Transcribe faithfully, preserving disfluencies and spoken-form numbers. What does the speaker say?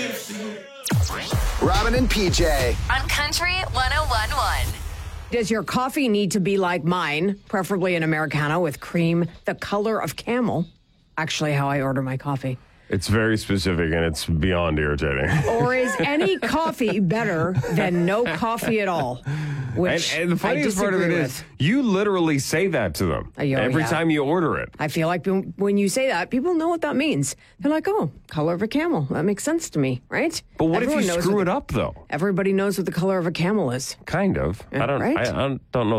Robin and P J. On Country one oh one point one. Does your coffee need to be like mine, preferably an Americano with cream the color of camel? Actually, how I order my coffee. It's very specific and it's beyond irritating. Or is any coffee better than no coffee at all? Which and, and the funniest part of it with. is, you literally say that to them Oh, yeah, every yeah. time you order it. I feel like when you say that, people know what that means. They're like, oh, color of a camel. That makes sense to me, right? But what Everyone if you knows screw what it the- up, though? Everybody knows what the color of a camel is. Kind of. I don't. right? I, I don't know.